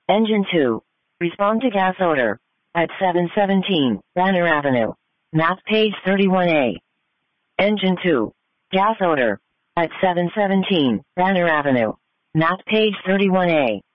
Engine 2. Respond to gas odor. At 717, Banner Avenue. Map page 31A. Engine 2. Gas odor. At 717, Banner Avenue. Map page 31A.